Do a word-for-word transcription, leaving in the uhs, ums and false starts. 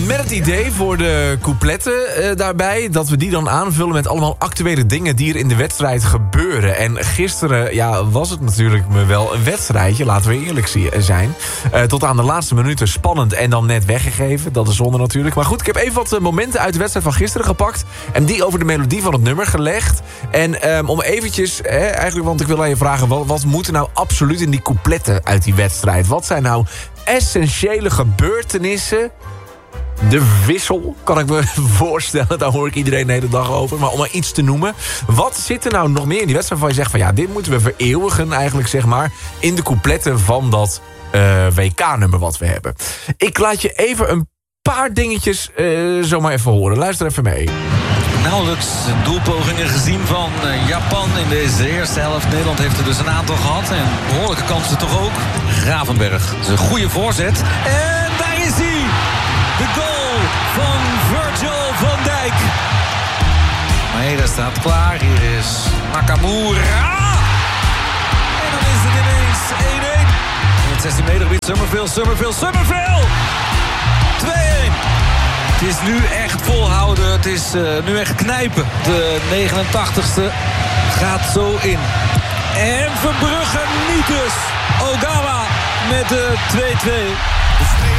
met het idee voor de coupletten uh, daarbij... dat we die dan aanvullen met allemaal actuele dingen... die er in de wedstrijd gebeuren. En gisteren ja, was het natuurlijk me wel een wedstrijdje... laten we eerlijk zijn. Uh, tot aan de laatste minuten spannend en dan net weggegeven. Dat is zonde natuurlijk. Maar goed, ik heb even wat uh, momenten uit de wedstrijd van gisteren gepakt... en die over de melodie van het nummer gelegd. En um, om eventjes, hè, eigenlijk, want ik wil aan je vragen... Wat, wat moet er nou absoluut in die coupletten uit die wedstrijd? Wat zijn nou essentiële gebeurtenissen? De wissel, kan ik me voorstellen. Daar hoor ik iedereen de hele dag over. Maar om maar iets te noemen. Wat zit er nou nog meer in die wedstrijd waarvan je zegt... van ja, dit moeten we vereeuwigen eigenlijk, zeg maar... in de coupletten van dat uh, W K-nummer wat we hebben. Ik laat je even een paar dingetjes uh, zomaar even horen. Luister even mee. Nauwelijks doelpogingen gezien van Japan in deze eerste helft. Nederland heeft er dus een aantal gehad. En behoorlijke kansen toch ook. Gravenberg, dat is een goede voorzet. En daar is hij! De goal van Virgil van Dijk. Maeda staat klaar. Hier is Nakamura. En dan is het ineens één-één. In het zestien meter gebied Summerville, Summerville, Summerville! twee-één. Het is nu echt volhouden. Het is uh, nu echt knijpen. De negenentachtigste gaat zo in. En Verbrugge niet dus. Ogawa met de twee-twee.